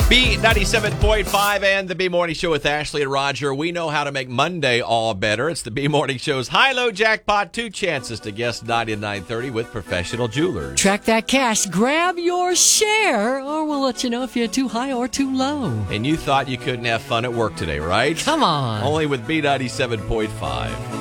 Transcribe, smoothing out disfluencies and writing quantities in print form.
B97.5 and the B Morning Show with Ashley and Roger. We know how to make Monday all better. It's the B Morning Show's high-low jackpot. 2 chances to guess 99.30 with professional jewelers. Track that cash, grab your share, or we'll let you know if you're too high or too low. And you thought you couldn't have fun at work today, right? Come on. Only with B97.5.